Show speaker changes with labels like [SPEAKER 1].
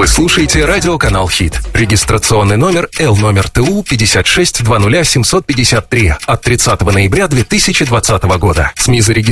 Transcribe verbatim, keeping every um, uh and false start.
[SPEAKER 1] Вы слушаете радиоканал «Хит». Регистрационный номер Л номер ТУ пятьдесят шесть двадцать семьсот пятьдесят три от тридцатого ноября две тысячи двадцатого года. СМИ зарегистрированы